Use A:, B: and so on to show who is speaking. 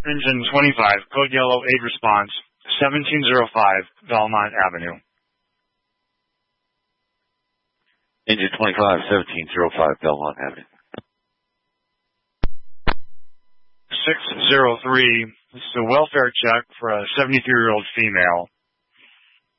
A: Engine 25, code yellow, aid response, 1705 Belmont Avenue.
B: Engine 25, 1705 Belmont Avenue.
A: 603, this is a welfare check for a 73-year-old female.